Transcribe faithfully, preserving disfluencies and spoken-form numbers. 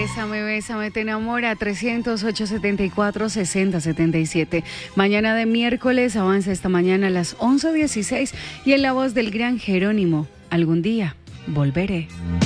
Bésame, bésame, te enamora. Trescientos ocho setenta y cuatro sesenta setenta y siete. Mañana de miércoles, avanza esta mañana a las once dieciséis y en la voz del gran Jerónimo, algún día volveré.